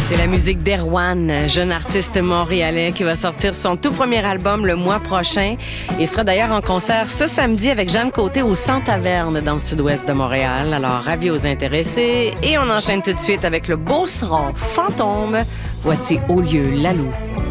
C'est la musique d'Erwan, jeune artiste montréalais qui va sortir son tout premier album le mois prochain. Il sera d'ailleurs en concert ce samedi avec Jeanne Côté au Centre-Taverne dans le sud-ouest de Montréal. Alors, avis aux intéressés. Et on enchaîne tout de suite avec le beau son Fantôme. Voici Au lieu Lalou.